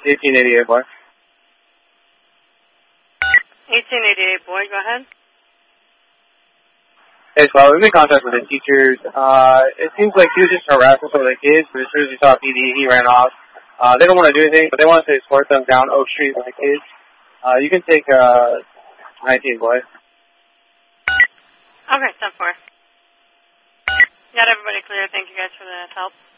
1888, boy. 1888, boy, go ahead. Hey, well, we made contact with the teachers. It seems like he was just harassing some of the kids, but as soon as he saw PD, he ran off. They don't want to do anything, but they want to escort them down Oak Street with the kids. You can take 19, boy. Okay, 10-4. Got everybody clear. Thank you guys for the help.